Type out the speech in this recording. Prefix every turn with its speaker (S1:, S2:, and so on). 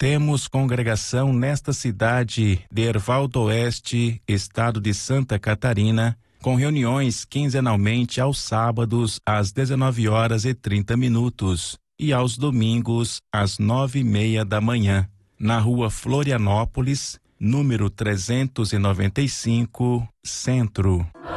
S1: Temos congregação nesta cidade de Erval do Oeste, estado de Santa Catarina, com reuniões quinzenalmente aos sábados às 19h30 e aos domingos às 9h30 da manhã, na rua Florianópolis, número 395, Centro.